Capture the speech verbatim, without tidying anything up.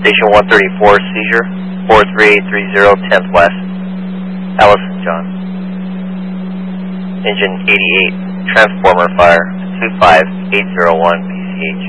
Station one thirty-four, seizure, four three eight three zero, tenth West. Allison John. Engine eighty-eight, transformer fire, two five eight zero one P C H.